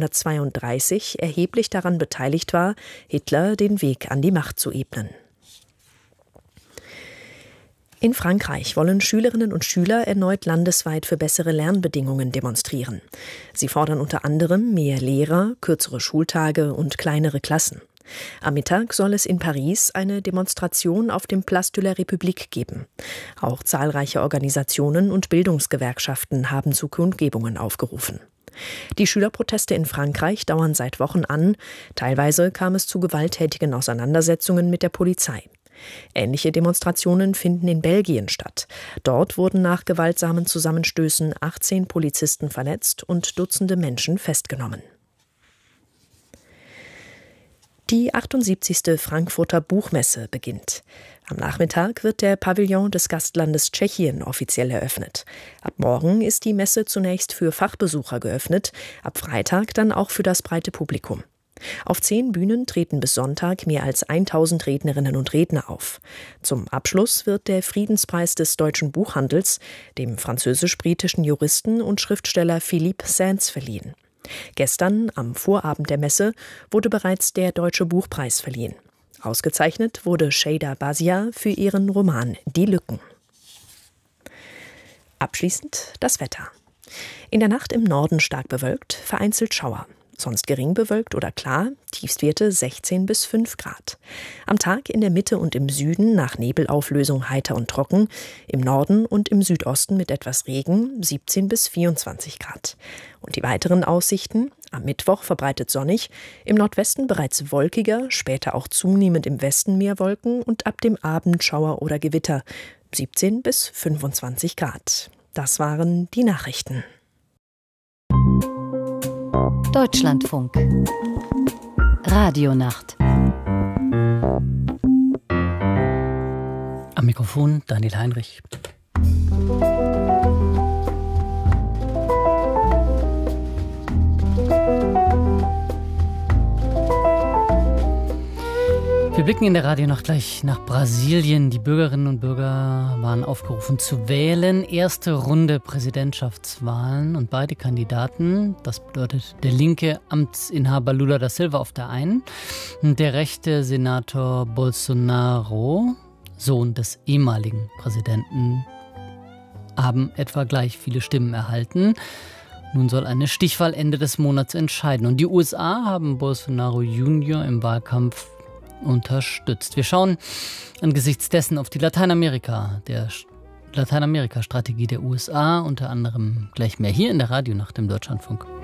1932 erheblich daran beteiligt war, Hitler den Weg an die Macht zu ebnen. In Frankreich wollen Schülerinnen und Schüler erneut landesweit für bessere Lernbedingungen demonstrieren. Sie fordern unter anderem mehr Lehrer, kürzere Schultage und kleinere Klassen. Am Mittag soll es in Paris eine Demonstration auf dem Place de la République geben. Auch zahlreiche Organisationen und Bildungsgewerkschaften haben zu Kundgebungen aufgerufen. Die Schülerproteste in Frankreich dauern seit Wochen an. Teilweise kam es zu gewalttätigen Auseinandersetzungen mit der Polizei. Ähnliche Demonstrationen finden in Belgien statt. Dort wurden nach gewaltsamen Zusammenstößen 18 Polizisten verletzt und Dutzende Menschen festgenommen. Die 78. Frankfurter Buchmesse beginnt. Am Nachmittag wird der Pavillon des Gastlandes Tschechien offiziell eröffnet. Ab morgen ist die Messe zunächst für Fachbesucher geöffnet, ab Freitag dann auch für das breite Publikum. Auf 10 Bühnen treten bis Sonntag mehr als 1000 Rednerinnen und Redner auf. Zum Abschluss wird der Friedenspreis des deutschen Buchhandels dem französisch-britischen Juristen und Schriftsteller Philippe Sands verliehen. Gestern, am Vorabend der Messe, wurde bereits der Deutsche Buchpreis verliehen. Ausgezeichnet wurde Şeyda Bazia für ihren Roman Die Lücken. Abschließend das Wetter. In der Nacht im Norden stark bewölkt, vereinzelt Schauer. Sonst gering bewölkt oder klar, Tiefstwerte 16 bis 5 Grad. Am Tag in der Mitte und im Süden nach Nebelauflösung heiter und trocken, im Norden und im Südosten mit etwas Regen 17 bis 24 Grad. Und die weiteren Aussichten: am Mittwoch verbreitet sonnig, im Nordwesten bereits wolkiger, später auch zunehmend im Westen mehr Wolken und ab dem Abend Schauer oder Gewitter 17 bis 25 Grad. Das waren die Nachrichten. Deutschlandfunk. Radionacht. Am Mikrofon Daniel Heinrich. Wir blicken in der Radionacht gleich nach Brasilien. Die Bürgerinnen und Bürger waren aufgerufen zu wählen. Erste Runde Präsidentschaftswahlen und beide Kandidaten, das bedeutet der linke Amtsinhaber Lula da Silva auf der einen und der rechte Senator Bolsonaro, Sohn des ehemaligen Präsidenten, haben etwa gleich viele Stimmen erhalten. Nun soll eine Stichwahl Ende des Monats entscheiden. Und die USA haben Bolsonaro Junior im Wahlkampf unterstützt. Wir schauen angesichts dessen auf die Lateinamerika-Strategie der USA, unter anderem gleich mehr hier in der Radionacht im Deutschlandfunk.